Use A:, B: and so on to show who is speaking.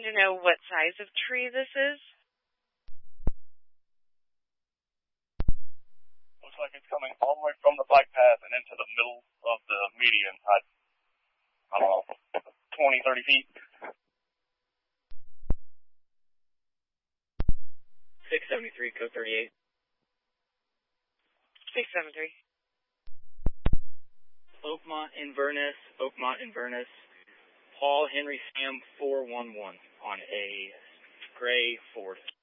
A: to know what size of tree this is?
B: Looks like it's coming all the way from the bike path and into the middle of the median. I don't know, 20, 30 feet.
C: 673, code 38.
A: 673.
C: Oakmont, Inverness. Paul Henry Sam 411 on a gray Ford.